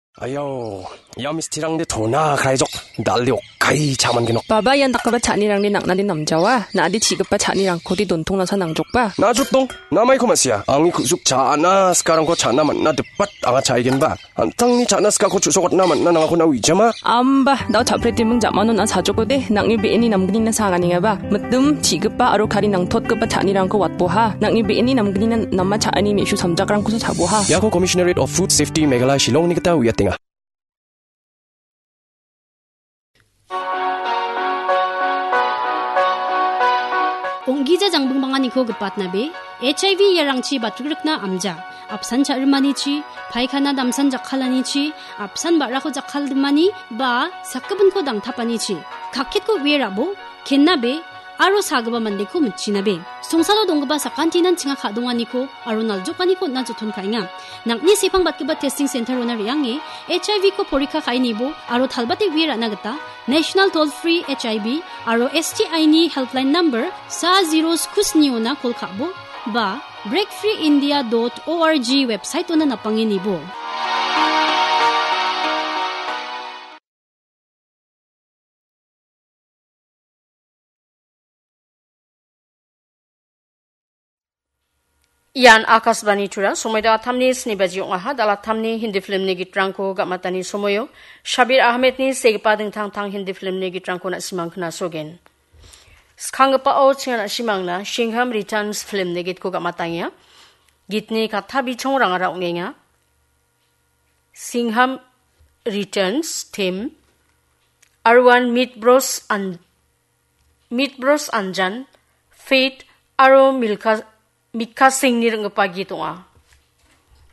Ayaw, misti랑 내 도나 가이족 날리 오카이 자만 게노. Baba yan nakaba chanirang ni nak na din namjawa. Na adi chigap pa chanirang ko di dontong na sa nangjok pa. 나죽동 남아이 코마스야. 앙이 그숙 자나 스카랑 거 자나 만나 듣밭 앙아 차이겐 봐. 안탕니 자나 스카 고 주소got 나 만나 나가 고나 위자마. Amba, daw chapre timung jamano na sa joko de nang ibeeni namgning na sangani nga ba. Matum chigap pa aro kari nang tot ka pa chanirang ko watboha. Nang ibeeni namgning na namma chaani meshu samjakrang ko sa chaboha. 야고 Commissionerate of Food Safety 메갈라 실롱 니기타 위야땡아. 옹기자 장봉방아니 거 급받나베 HIV 야랑치 바투그럭나 암자 앞산 자르마니치 파이카나 남산 작칼라니치 앞산 바라코 작칼드마니 바 사급은 코 당타파니치 각켓코 위에라보 겐나베 아로 사그바 만데코 묻치나베 송사로 동그바 사칸티난 칭아 가동하니코 아로 날족하니코 나조톤 카잉아 낙니 세팡 받그바 테스팅 센터로나 리앙에 HIV 코 포리카 카이니보 아로 탈바테 위에라 나겠다 National Toll-Free HIV aro STI ni helpline number sa 0 skusniuna kolkabo ba breakfreeindia.org website na napanginibo. Yan Akasbani Tura, Somoyda Tamni Snibaji Ongaha, Dala Tamni Hindi film ni Gitranko, Gamatani Somoyo, Shabir Ahmed ni Segpading Tang Hindi film ni Gitranko na Simangkna Sogen. Skangapa O Chingan Simangna, Shingham Returns film ni Gitko Gamatanya, Gitni Katabi Chongrangara Ungenga, Singham Returns, Tim, Arwan Meat Bros Anjan, Fate, Aro Milka Mika Singh ni rang pagi tunga.